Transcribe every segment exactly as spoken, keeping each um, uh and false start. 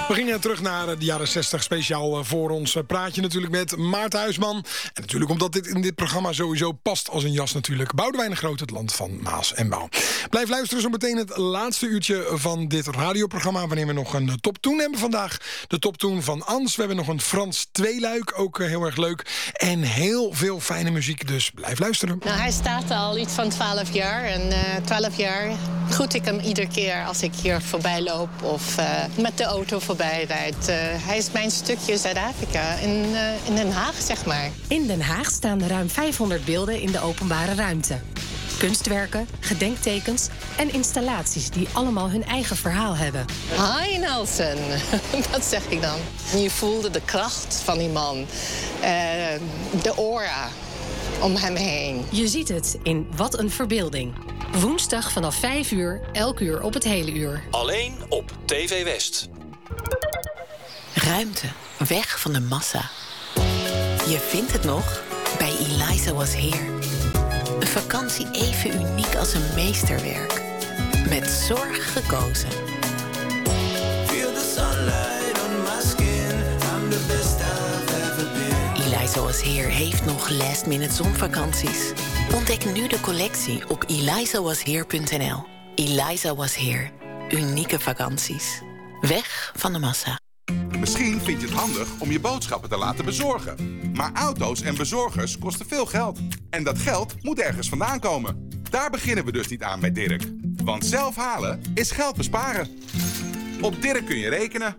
We gingen terug naar de jaren zestig, speciaal voor ons praatje natuurlijk met Maarten Huisman. En natuurlijk omdat dit in dit programma sowieso past als een jas natuurlijk. Boudewijn de Groot, het land van Maas en Waal. Blijf luisteren, zo meteen het laatste uurtje van dit radioprogramma, wanneer we nog een top tien hebben vandaag. De top tien van Ans. We hebben nog een Frans tweeluik, ook heel erg leuk. En heel veel fijne muziek, dus blijf luisteren. Nou, hij staat al iets van twaalf jaar. En uh, twaalf jaar groet ik hem iedere keer als ik hier voorbij loop of uh, met de auto voorbij rijd. Uh, hij is mijn stukje Zuid-Afrika in, uh, in Den Haag, zeg maar. In Den Haag staan ruim vijfhonderd beelden in de openbare ruimte. Kunstwerken, gedenktekens en installaties die allemaal hun eigen verhaal hebben. Hi Nelson, dat zeg ik dan. Je voelde de kracht van die man, uh, de aura om hem heen. Je ziet het in Wat een Verbeelding. Woensdag vanaf vijf uur, elk uur op het hele uur. Alleen op T V West. Ruimte, weg van de massa. Je vindt het nog bij Eliza Was Here. Een vakantie even uniek als een meesterwerk. Met zorg gekozen. Feel the sunlight on my skin. I'm the best I've ever been. Eliza Was Here heeft nog last minute zonvakanties. Ontdek nu de collectie op eliza was here punt n l. Eliza Was Here. Unieke vakanties. Weg van de massa. Misschien vind je het handig om je boodschappen te laten bezorgen. Maar auto's en bezorgers kosten veel geld. En dat geld moet ergens vandaan komen. Daar beginnen we dus niet aan bij Dirk. Want zelf halen is geld besparen. Op Dirk kun je rekenen.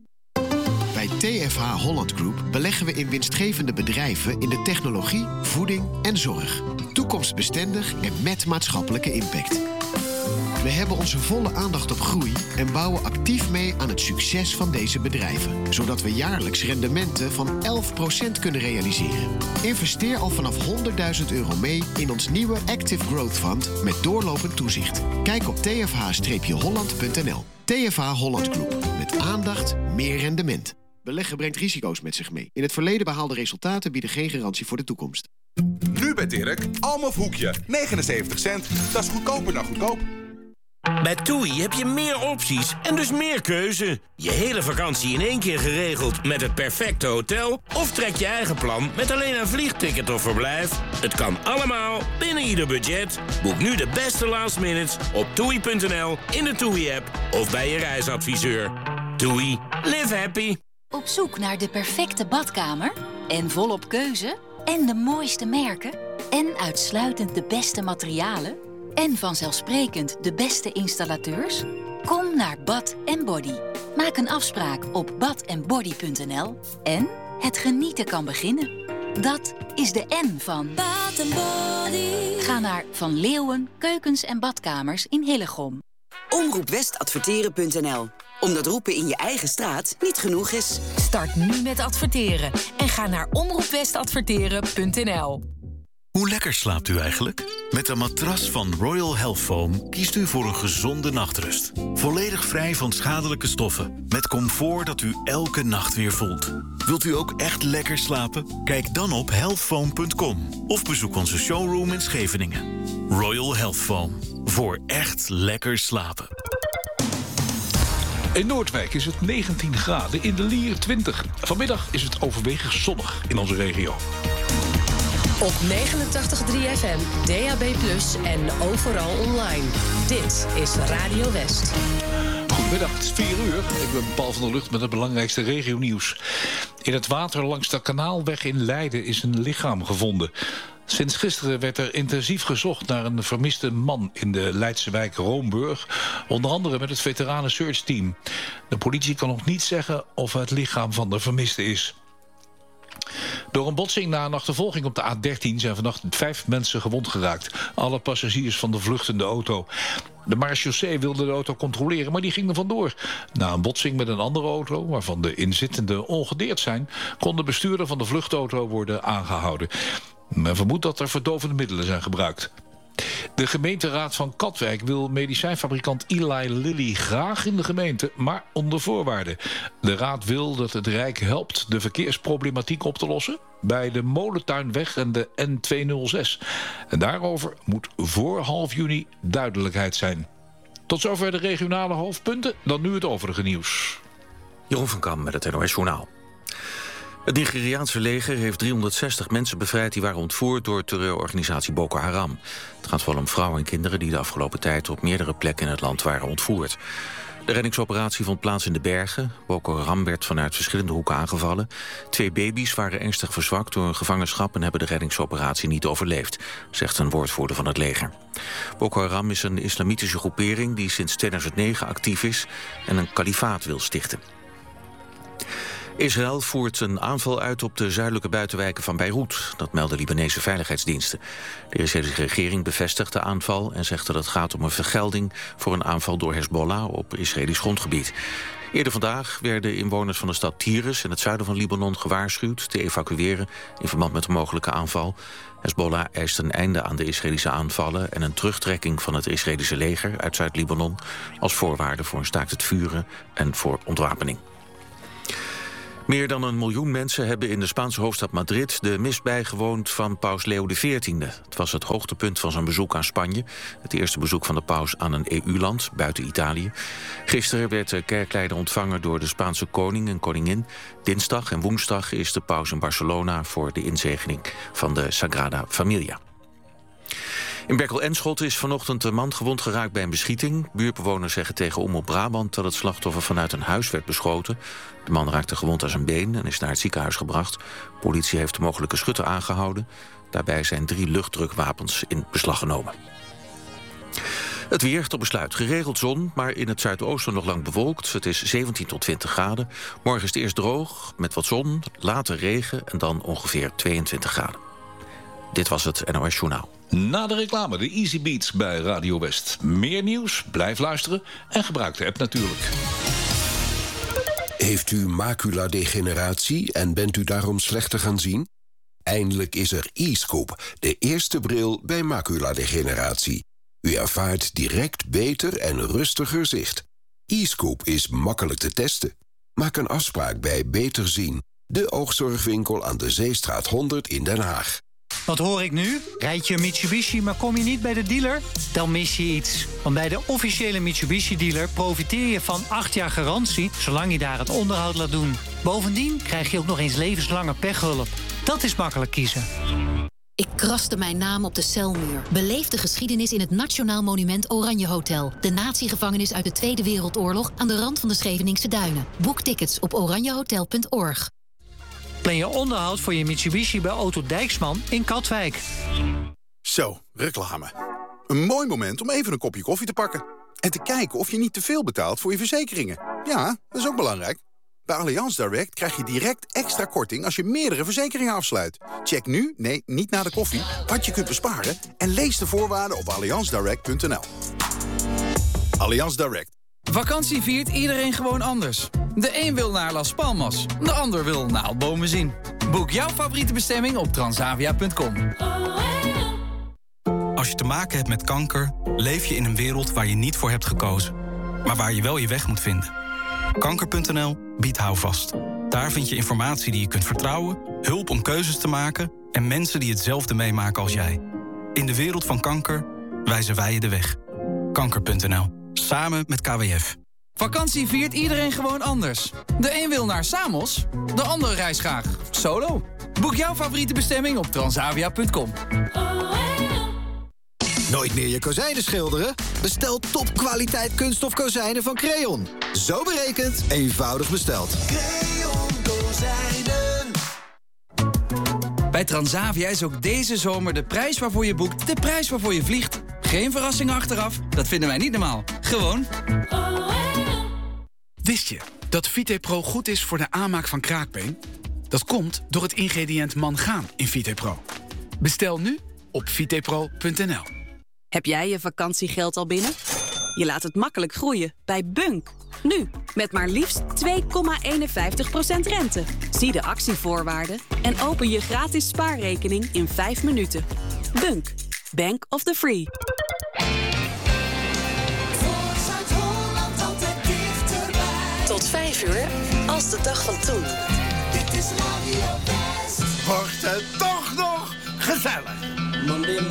Bij T F H Holland Group beleggen we in winstgevende bedrijven in de technologie, voeding en zorg. Toekomstbestendig en met maatschappelijke impact. We hebben onze volle aandacht op groei en bouwen actief mee aan het succes van deze bedrijven. Zodat we jaarlijks rendementen van elf procent kunnen realiseren. Investeer al vanaf honderdduizend euro mee in ons nieuwe Active Growth Fund met doorlopend toezicht. Kijk op t f h holland punt n l. T F H Holland Group. Met aandacht, meer rendement. Beleggen brengt risico's met zich mee. In het verleden behaalde resultaten bieden geen garantie voor de toekomst. Nu bij Dirk, Almof hoekje, negenenzeventig cent. Dat is goedkoper dan goedkoop. Bij TUI heb je meer opties en dus meer keuze. Je hele vakantie in één keer geregeld met het perfecte hotel? Of trek je eigen plan met alleen een vliegticket of verblijf? Het kan allemaal binnen ieder budget. Boek nu de beste last minutes op toei punt n l, in de TUI-app of bij je reisadviseur. TUI, live happy. Op zoek naar de perfecte badkamer? En volop keuze? En de mooiste merken? En uitsluitend de beste materialen? En vanzelfsprekend de beste installateurs? Kom naar Bath and Body. Maak een afspraak op bath and body punt n l en het genieten kan beginnen. Dat is de N van Bath and Body. Ga naar Van Leeuwen Keukens en Badkamers in Hillegom. omroep west adverteren punt n l. Omdat roepen in je eigen straat niet genoeg is. Start nu met adverteren en ga naar omroep west adverteren punt n l. Hoe lekker slaapt u eigenlijk? Met een matras van Royal Health Foam kiest u voor een gezonde nachtrust. Volledig vrij van schadelijke stoffen. Met comfort dat u elke nacht weer voelt. Wilt u ook echt lekker slapen? Kijk dan op health foam punt com of bezoek onze showroom in Scheveningen. Royal Health Foam. Voor echt lekker slapen. In Noordwijk is het negentien graden, in de Lier twintig. Vanmiddag is het overwegend zonnig in onze regio. Op negenentachtig komma drie F M, D A B plus, en overal online. Dit is Radio West. Goedemiddag, het is vier uur. Ik ben Paul van der Lucht met het belangrijkste regionieuws. In het water langs de Kanaalweg in Leiden is een lichaam gevonden. Sinds gisteren werd er intensief gezocht naar een vermiste man in de Leidse wijk Roomburg. Onder andere met het veteranen searchteam. De politie kan nog niet zeggen of het lichaam van de vermiste is. Door een botsing na een achtervolging op de A dertien zijn vannacht vijf mensen gewond geraakt. Alle passagiers van de vluchtende auto. De marechaussee wilde de auto controleren, maar die ging er vandoor. Na een botsing met een andere auto, waarvan de inzittenden ongedeerd zijn, kon de bestuurder van de vluchtauto worden aangehouden. Men vermoedt dat er verdovende middelen zijn gebruikt. De gemeenteraad van Katwijk wil medicijnfabrikant Eli Lilly graag in de gemeente, maar onder voorwaarden. De raad wil dat het Rijk helpt de verkeersproblematiek op te lossen bij de Molentuinweg en de N tweehonderdzes. En daarover moet voor half juni duidelijkheid zijn. Tot zover de regionale hoofdpunten, dan nu het overige nieuws. Jeroen van Kam met het N O S Journaal. Het Nigeriaanse leger heeft driehonderdzestig mensen bevrijd die waren ontvoerd door terreurorganisatie Boko Haram. Het gaat vooral om vrouwen en kinderen die de afgelopen tijd op meerdere plekken in het land waren ontvoerd. De reddingsoperatie vond plaats in de bergen. Boko Haram werd vanuit verschillende hoeken aangevallen. Twee baby's waren ernstig verzwakt door hun gevangenschap en hebben de reddingsoperatie niet overleefd, zegt een woordvoerder van het leger. Boko Haram is een islamitische groepering die sinds tweeduizend negen actief is en een kalifaat wil stichten. Israël voert een aanval uit op de zuidelijke buitenwijken van Beirut. Dat melden Libanese veiligheidsdiensten. De Israëlische regering bevestigt de aanval en zegt dat het gaat om een vergelding voor een aanval door Hezbollah op Israëlisch grondgebied. Eerder vandaag werden inwoners van de stad Tyrus in het zuiden van Libanon gewaarschuwd te evacueren in verband met een mogelijke aanval. Hezbollah eist een einde aan de Israëlische aanvallen en een terugtrekking van het Israëlische leger uit Zuid-Libanon als voorwaarde voor een staakt het vuren en voor ontwapening. Meer dan een miljoen mensen hebben in de Spaanse hoofdstad Madrid de mis bijgewoond van paus Leo de veertiende. Het was het hoogtepunt van zijn bezoek aan Spanje. Het eerste bezoek van de paus aan een E U-land, buiten Italië. Gisteren werd de kerkleider ontvangen door de Spaanse koning en koningin. Dinsdag en woensdag is de paus in Barcelona voor de inzegening van de Sagrada Familia. In Berkel-Enschot is vanochtend een man gewond geraakt bij een beschieting. Buurtbewoners zeggen tegen Omroep Brabant dat het slachtoffer vanuit een huis werd beschoten. De man raakte gewond aan zijn been en is naar het ziekenhuis gebracht. Politie heeft de mogelijke schutter aangehouden. Daarbij zijn drie luchtdrukwapens in beslag genomen. Het weer tot besluit. Geregeld zon, maar in het zuidoosten nog lang bewolkt. Het is zeventien tot twintig graden. Morgen is het eerst droog, met wat zon, later regen en dan ongeveer tweeëntwintig graden. Dit was het N O S Journaal. Na de reclame, de Easy Beats bij Radio West. Meer nieuws, blijf luisteren en gebruik de app natuurlijk. Heeft u maculadegeneratie en bent u daarom slechter gaan zien? Eindelijk is er e-Scoop, de eerste bril bij maculadegeneratie. U ervaart direct beter en rustiger zicht. e-Scoop is makkelijk te testen. Maak een afspraak bij Beter Zien, de oogzorgwinkel aan de Zeestraat honderd in Den Haag. Wat hoor ik nu? Rijd je een Mitsubishi, maar kom je niet bij de dealer? Dan mis je iets. Want bij de officiële Mitsubishi-dealer profiteer je van acht jaar garantie, zolang je daar het onderhoud laat doen. Bovendien krijg je ook nog eens levenslange pechhulp. Dat is makkelijk kiezen. Ik kraste mijn naam op de celmuur. Beleef de geschiedenis in het Nationaal Monument Oranje Hotel. De natiegevangenis uit de Tweede Wereldoorlog aan de rand van de Scheveningse Duinen. Boek tickets op oranjehotel punt org. Plan je onderhoud voor je Mitsubishi bij Auto Dijksman in Katwijk. Zo, reclame. Een mooi moment om even een kopje koffie te pakken. En te kijken of je niet te veel betaalt voor je verzekeringen. Ja, dat is ook belangrijk. Bij Allianz Direct krijg je direct extra korting als je meerdere verzekeringen afsluit. Check nu, nee, niet na de koffie, wat je kunt besparen en lees de voorwaarden op allianz direct punt n l. Allianz Direct. Vakantie viert iedereen gewoon anders. De een wil naar Las Palmas, de ander wil naaldbomen zien. Boek jouw favoriete bestemming op transavia punt com. Als je te maken hebt met kanker, leef je in een wereld waar je niet voor hebt gekozen. Maar waar je wel je weg moet vinden. kanker punt n l biedt houvast. Daar vind je informatie die je kunt vertrouwen, hulp om keuzes te maken en mensen die hetzelfde meemaken als jij. In de wereld van kanker wijzen wij je de weg. kanker punt n l. Samen met K W F. Vakantie viert iedereen gewoon anders. De een wil naar Samos, de ander reist graag solo. Boek jouw favoriete bestemming op transavia punt com. Nooit meer je kozijnen schilderen? Bestel topkwaliteit kunststof kozijnen van Creon. Zo berekend, eenvoudig besteld. Creon kozijnen. Bij Transavia is ook deze zomer de prijs waarvoor je boekt de prijs waarvoor je vliegt. Geen verrassingen achteraf, dat vinden wij niet normaal. Gewoon. Wist je dat VitePro goed is voor de aanmaak van kraakbeen? Dat komt door het ingrediënt mangaan in VitePro. Bestel nu op vitepro punt n l. Heb jij je vakantiegeld al binnen? Je laat het makkelijk groeien bij Bunk. Nu, met maar liefst twee komma eenenvijftig procent rente. Zie de actievoorwaarden en open je gratis spaarrekening in vijf minuten. Bunk, Bank of the Free. Tot vijf uur, als de dag van toen. Dit is Radio West. Wordt het toch nog gezellig? Monday